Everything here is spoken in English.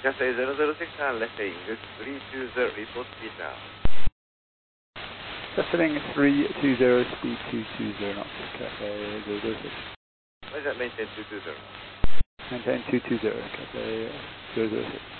Cathay 006 and left English 320, report speed now. Descending 320, speed 220 knots, Cathay 006. Why is that maintain 220? Maintain 220, Cathay 006.